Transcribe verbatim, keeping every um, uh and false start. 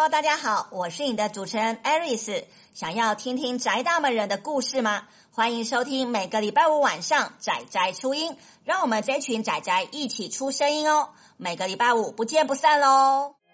Hello， 大家好，我是你的主持人 Aris。想要听听宅大门人的故事吗？欢迎收听每个礼拜五晚上宅宅出音，让我们这群宅宅一起出声音哦。每个礼拜五不见不散喽。